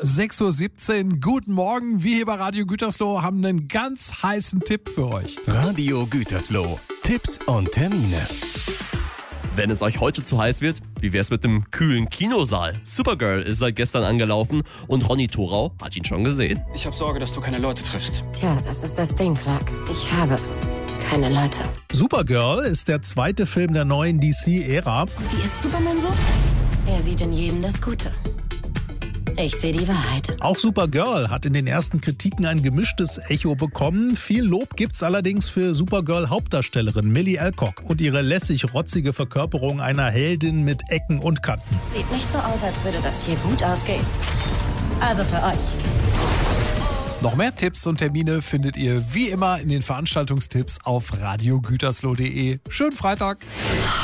6:17 Uhr, guten Morgen. Wir hier bei Radio Gütersloh haben einen ganz heißen Tipp für euch. Radio Gütersloh. Tipps und Termine. Wenn es euch heute zu heiß wird, wie wär's mit dem kühlen Kinosaal? Supergirl ist seit gestern angelaufen und Ronny Thorau hat ihn schon gesehen. Ich habe Sorge, dass du keine Leute triffst. Tja, das ist das Ding, Clark. Ich habe keine Leute. Supergirl ist der zweite Film der neuen DC-Ära. Wie ist Superman so? Er sieht in jedem das Gute. Ich sehe die Wahrheit. Auch Supergirl hat in den ersten Kritiken ein gemischtes Echo bekommen. Viel Lob gibt's allerdings für Supergirl-Hauptdarstellerin Millie Alcock und ihre lässig-rotzige Verkörperung einer Heldin mit Ecken und Kanten. Sieht nicht so aus, als würde das hier gut ausgehen. Also für euch. Noch mehr Tipps und Termine findet ihr wie immer in den Veranstaltungstipps auf radiogütersloh.de. Schönen Freitag!